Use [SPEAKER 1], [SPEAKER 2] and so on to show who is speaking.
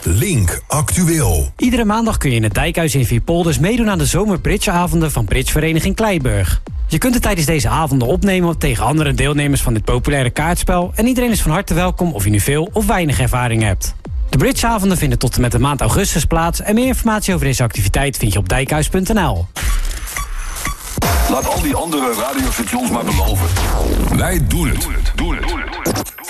[SPEAKER 1] Link Actueel.
[SPEAKER 2] Iedere maandag kun je in het Dijkhuis in Vierpolders meedoen aan de zomerbridgeavonden van Bridgevereniging Kleiburg. Je kunt het tijdens deze avonden opnemen tegen andere deelnemers van dit populaire kaartspel en iedereen is van harte welkom of je nu veel of weinig ervaring hebt. De bridgeavonden vinden tot en met de maand augustus plaats en meer informatie over deze activiteit vind je op dijkhuis.nl.
[SPEAKER 3] Laat al die andere radiostations maar beloven. Wij doen het.